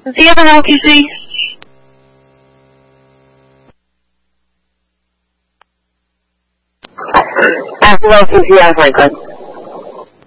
Does he have an LTC? LTC on Franklin.